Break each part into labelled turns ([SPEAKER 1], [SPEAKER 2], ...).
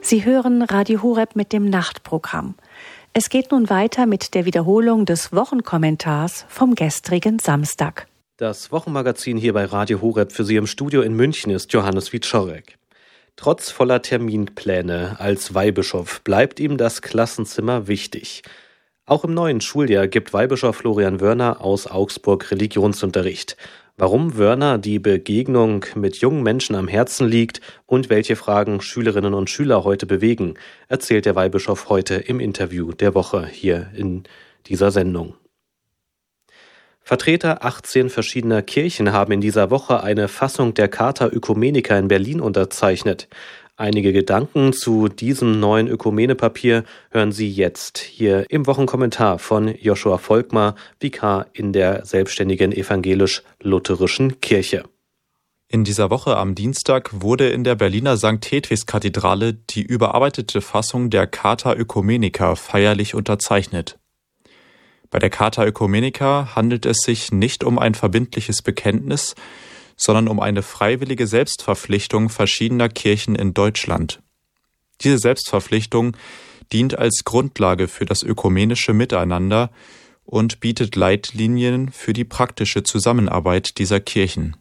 [SPEAKER 1] Sie hören Radio Horeb mit dem Nachtprogramm. Es geht nun weiter mit der Wiederholung des Wochenkommentars vom gestrigen Samstag.
[SPEAKER 2] Das Wochenmagazin hier bei Radio Horeb für Sie im Studio in München ist Johannes Wieczorek. Trotz voller Terminpläne als Weihbischof bleibt ihm das Klassenzimmer wichtig. Auch im neuen Schuljahr gibt Weihbischof Florian Wörner aus Augsburg Religionsunterricht. Warum Wörner die Begegnung mit jungen Menschen am Herzen liegt und welche Fragen Schülerinnen und Schüler heute bewegen, erzählt der Weihbischof heute im Interview der Woche hier in dieser Sendung. Vertreter 18 verschiedener Kirchen haben in dieser Woche eine Fassung der Charta Oecumenica in Berlin unterzeichnet. Einige Gedanken zu diesem neuen Ökumenepapier hören Sie jetzt hier im Wochenkommentar von Joshua Volkmar, Vikar in der selbstständigen evangelisch-lutherischen Kirche.
[SPEAKER 3] In dieser Woche am Dienstag wurde in der Berliner St. Hedwigs-Kathedrale die überarbeitete Fassung der Charta Oecumenica feierlich unterzeichnet. Bei der Charta Oecumenica handelt es sich nicht um ein verbindliches Bekenntnis, sondern um eine freiwillige Selbstverpflichtung verschiedener Kirchen in Deutschland. Diese Selbstverpflichtung dient als Grundlage für das ökumenische Miteinander und bietet Leitlinien für die praktische Zusammenarbeit dieser Kirchen.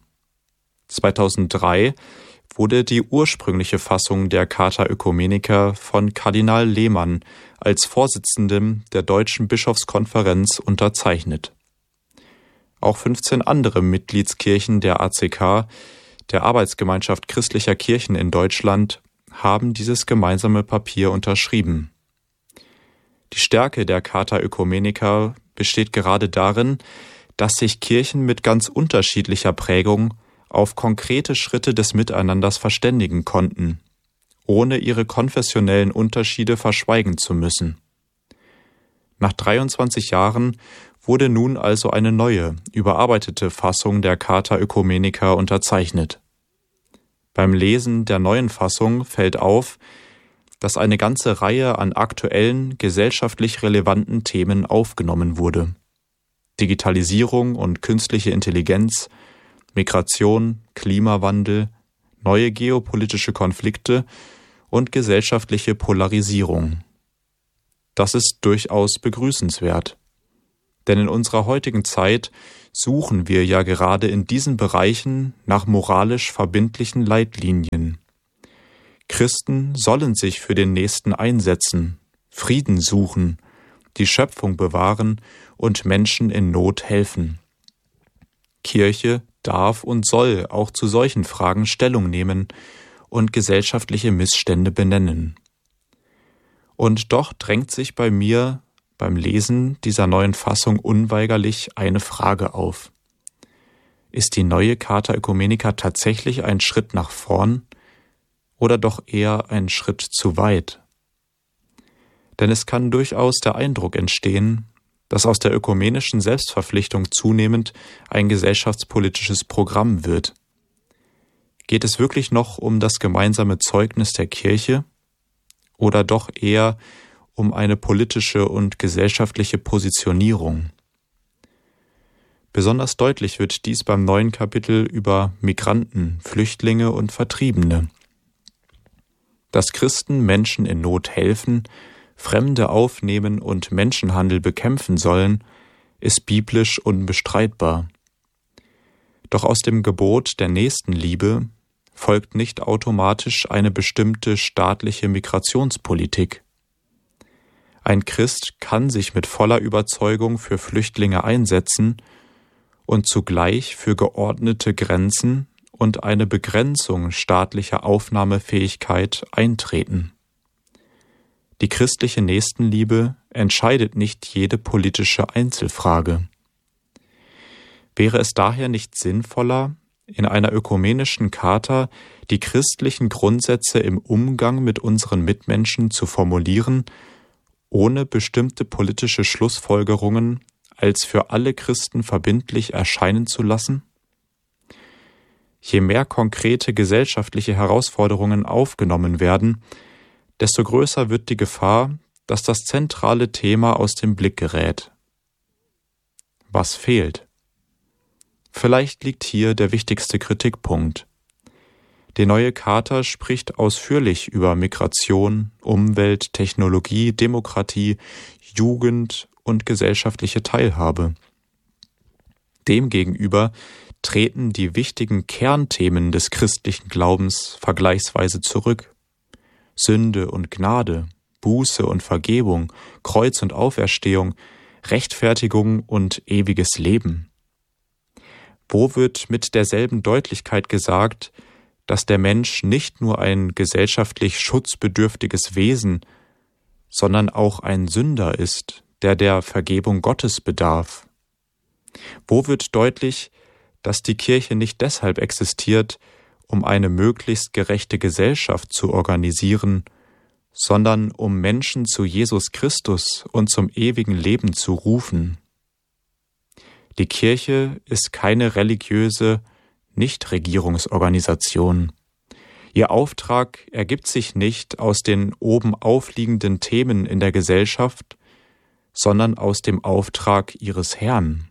[SPEAKER 3] 2003 wurde die ursprüngliche Fassung der Charta Oecumenica von Kardinal Lehmann als Vorsitzendem der Deutschen Bischofskonferenz unterzeichnet. Auch 15 andere Mitgliedskirchen der ACK, der Arbeitsgemeinschaft christlicher Kirchen in Deutschland, haben dieses gemeinsame Papier unterschrieben. Die Stärke der Charta Oecumenica besteht gerade darin, dass sich Kirchen mit ganz unterschiedlicher Prägung auf konkrete Schritte des Miteinanders verständigen konnten, ohne ihre konfessionellen Unterschiede verschweigen zu müssen. Nach 23 Jahren wurde nun also eine neue, überarbeitete Fassung der Charta Oecumenica unterzeichnet. Beim Lesen der neuen Fassung fällt auf, dass eine ganze Reihe an aktuellen, gesellschaftlich relevanten Themen aufgenommen wurde. Digitalisierung und künstliche Intelligenz, Migration, Klimawandel, neue geopolitische Konflikte und gesellschaftliche Polarisierung. Das ist durchaus begrüßenswert. Denn in unserer heutigen Zeit suchen wir ja gerade in diesen Bereichen nach moralisch verbindlichen Leitlinien. Christen sollen sich für den Nächsten einsetzen, Frieden suchen, die Schöpfung bewahren und Menschen in Not helfen. Kirche darf und soll auch zu solchen Fragen Stellung nehmen und gesellschaftliche Missstände benennen. Und doch drängt sich bei mir beim Lesen dieser neuen Fassung unweigerlich eine Frage auf. Ist die neue Charta Oecumenica tatsächlich ein Schritt nach vorn oder doch eher ein Schritt zu weit? Denn es kann durchaus der Eindruck entstehen, dass aus der ökumenischen Selbstverpflichtung zunehmend ein gesellschaftspolitisches Programm wird. Geht es wirklich noch um das gemeinsame Zeugnis der Kirche oder doch eher um eine politische und gesellschaftliche Positionierung? Besonders deutlich wird dies beim neuen Kapitel über Migranten, Flüchtlinge und Vertriebene. Dass Christen Menschen in Not helfen, Fremde aufnehmen und Menschenhandel bekämpfen sollen, ist biblisch unbestreitbar. Doch aus dem Gebot der Nächstenliebe folgt nicht automatisch eine bestimmte staatliche Migrationspolitik. Ein Christ kann sich mit voller Überzeugung für Flüchtlinge einsetzen und zugleich für geordnete Grenzen und eine Begrenzung staatlicher Aufnahmefähigkeit eintreten. Die christliche Nächstenliebe entscheidet nicht jede politische Einzelfrage. Wäre es daher nicht sinnvoller, in einer ökumenischen Charta die christlichen Grundsätze im Umgang mit unseren Mitmenschen zu formulieren, ohne bestimmte politische Schlussfolgerungen als für alle Christen verbindlich erscheinen zu lassen? Je mehr konkrete gesellschaftliche Herausforderungen aufgenommen werden, desto größer wird die Gefahr, dass das zentrale Thema aus dem Blick gerät. Was fehlt? Vielleicht liegt hier der wichtigste Kritikpunkt. Die neue Charta spricht ausführlich über Migration, Umwelt, Technologie, Demokratie, Jugend und gesellschaftliche Teilhabe. Demgegenüber treten die wichtigen Kernthemen des christlichen Glaubens vergleichsweise zurück. Sünde und Gnade, Buße und Vergebung, Kreuz und Auferstehung, Rechtfertigung und ewiges Leben. Wo wird mit derselben Deutlichkeit gesagt, dass der Mensch nicht nur ein gesellschaftlich schutzbedürftiges Wesen, sondern auch ein Sünder ist, der Vergebung Gottes bedarf? Wo wird deutlich, dass die Kirche nicht deshalb existiert, um eine möglichst gerechte Gesellschaft zu organisieren, sondern um Menschen zu Jesus Christus und zum ewigen Leben zu rufen? Die Kirche ist keine religiöse Nichtregierungsorganisation. Ihr Auftrag ergibt sich nicht aus den oben aufliegenden Themen in der Gesellschaft, sondern aus dem Auftrag ihres Herrn.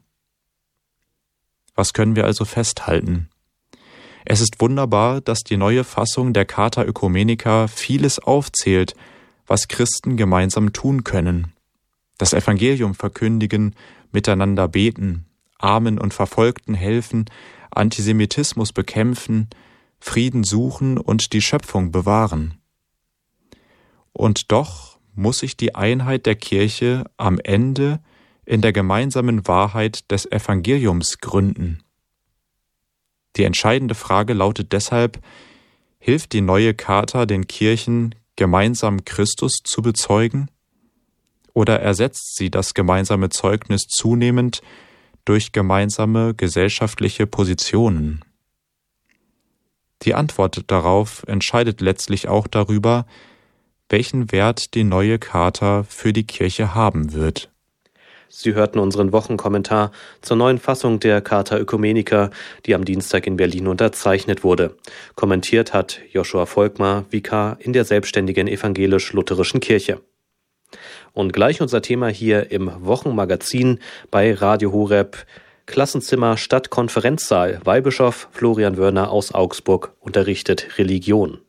[SPEAKER 3] Was können wir also festhalten? Es ist wunderbar, dass die neue Fassung der Charta Oecumenica vieles aufzählt, was Christen gemeinsam tun können. Das Evangelium verkündigen, miteinander beten, Armen und Verfolgten helfen, Antisemitismus bekämpfen, Frieden suchen und die Schöpfung bewahren. Und doch muss sich die Einheit der Kirche am Ende in der gemeinsamen Wahrheit des Evangeliums gründen. Die entscheidende Frage lautet deshalb: Hilft die neue Charta den Kirchen, gemeinsam Christus zu bezeugen? Oder ersetzt sie das gemeinsame Zeugnis zunehmend durch gemeinsame gesellschaftliche Positionen? Die Antwort darauf entscheidet letztlich auch darüber, welchen Wert die neue Charta für die Kirche haben wird.
[SPEAKER 2] Sie hörten unseren Wochenkommentar zur neuen Fassung der Charta Oecumenica, die am Dienstag in Berlin unterzeichnet wurde. Kommentiert hat Joshua Volkmar, Vikar in der selbstständigen evangelisch-lutherischen Kirche. Und gleich unser Thema hier im Wochenmagazin bei Radio Horeb: Klassenzimmer statt Konferenzsaal. Weihbischof Florian Wörner aus Augsburg unterrichtet Religion.